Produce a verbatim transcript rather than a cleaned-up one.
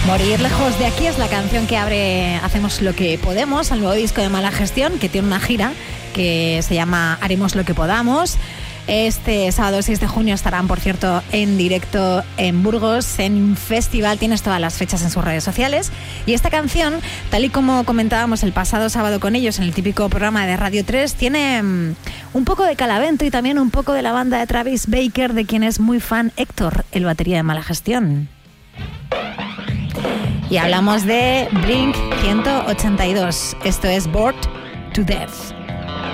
Morir lejos de aquí es la canción que abre Hacemos lo que podemos, el nuevo disco de Mala Gestión, que tiene una gira que se llama Haremos lo que podamos. Este sábado seis de junio estarán, por cierto, en directo en Burgos, en un festival. Tienes todas las fechas en sus redes sociales. Y esta canción, tal y como comentábamos el pasado sábado con ellos en el típico programa de Radio tres, tiene um, un poco de Calavento y también un poco de la banda de Travis Baker, de quien es muy fan Héctor, el batería de Mala Gestión. Y hablamos de Blink ciento ochenta y dos. Esto es Bored to Death.